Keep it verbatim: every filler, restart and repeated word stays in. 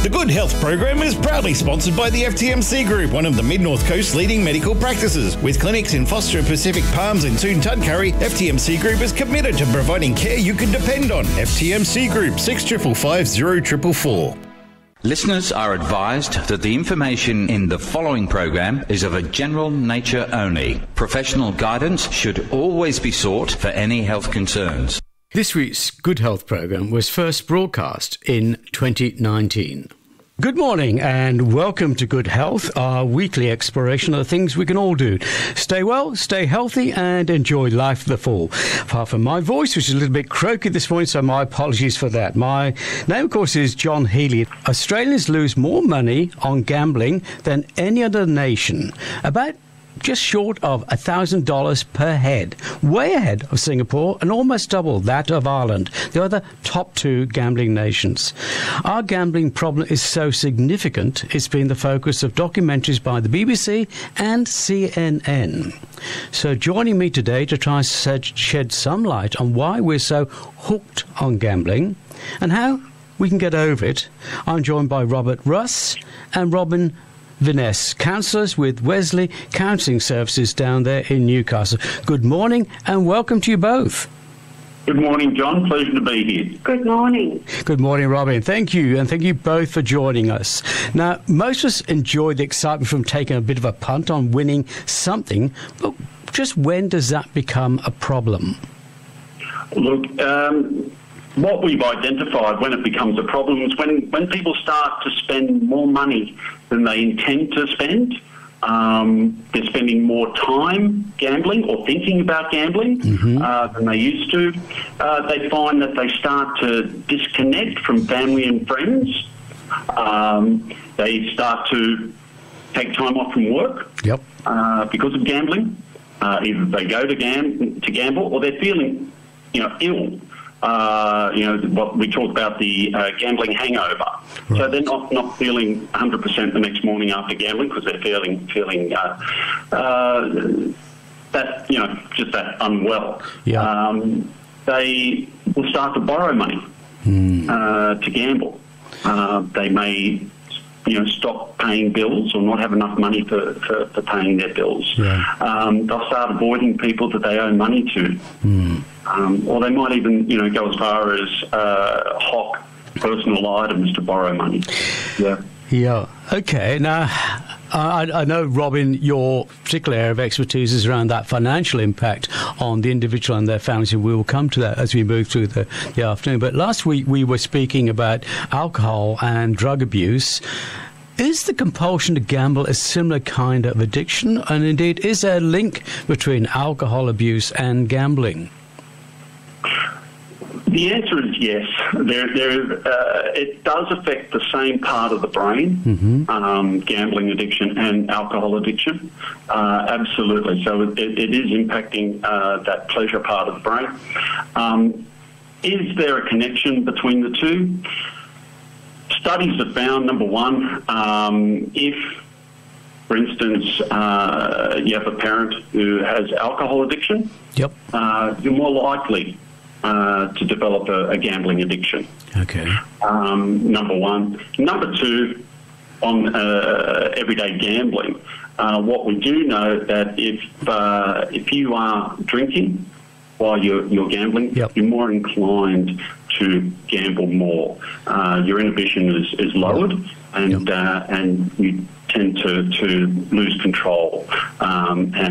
The Good Health program is proudly sponsored by the F T M C Group, one of the Mid-North Coast's leading medical practices. With clinics in Foster, Pacific Palms and soon Tudcurry, F T M C Group is committed to providing care you can depend on. F T M C Group, six five five five, zero four four four. Listeners are advised that the information in the following program is of a general nature only. Professional guidance should always be sought for any health concerns. This week's Good Health program was first broadcast in twenty nineteen. Good morning and welcome to Good Health, our weekly exploration of the things we can all do. Stay well, stay healthy and enjoy life to the full. Apart from my voice, which is a little bit croaky this morning, so my apologies for that. My name, of course, is John Healy. Australians lose more money on gambling than any other nation. About just short of one thousand dollars per head, way ahead of Singapore and almost double that of Ireland, the other top two gambling nations. Our gambling problem is so significant, it's been the focus of documentaries by the B B C and C N N. So joining me today to try and shed some light on why we're so hooked on gambling and how we can get over it, I'm joined by Robert Russ and Robin Viness, counsellors with Wesley Counselling Services down there in Newcastle. Good morning and welcome to you both. Good morning, John. Pleasure to be here. Good morning. Good morning, Robin. Thank you, and thank you both for joining us. Now, most of us enjoy the excitement from taking a bit of a punt on winning something, but just when does that become a problem? Look, um, what we've identified when it becomes a problem is when, when people start to spend more money than they intend to spend. Um, they're spending more time gambling or thinking about gambling mm-hmm. uh, than they used to. Uh, they find that they start to disconnect from family and friends. Um, they start to take time off from work yep. uh, because of gambling. Uh, either they go to, gam- to gamble or they're feeling, you know, ill. Uh, you know, what we talk about the uh, gambling hangover. Right. So they're not, not feeling one hundred percent the next morning after gambling because they're feeling feeling uh, uh, that, you know, just that unwell. Yeah. Um, they will start to borrow money mm. uh, to gamble. Uh, they may, you know, stop paying bills or not have enough money for, for, for paying their bills. Yeah. Um, they'll start avoiding people that they owe money to. Mm. Um, or they might even, you know, go as far as uh, hawk personal items to borrow money. Yeah. Yeah. Okay. Now, I, I know, Robin, your particular area of expertise is around that financial impact on the individual and their families, and we will come to that as we move through the, the afternoon. But last week we were speaking about alcohol and drug abuse. Is the compulsion to gamble a similar kind of addiction? And indeed, is there a link between alcohol abuse and gambling? The answer is yes. There, there, uh, it does affect the same part of the brain, mm-hmm. um, gambling addiction and alcohol addiction. Uh, absolutely. So it, it is impacting uh, that pleasure part of the brain. Um, is there a connection between the two? Studies have found, number one, um, if, for instance, uh, you have a parent who has alcohol addiction, yep. uh, you're more likely Uh, to develop a, a gambling addiction. Okay. Um, number one. Number two, on uh, everyday gambling, uh, what we do know that if uh, if you are drinking while you're, you're gambling, yep. you're more inclined to gamble more. Uh, your inhibition is, is lowered, yep. and yep. Uh, and you tend to, to lose control um, and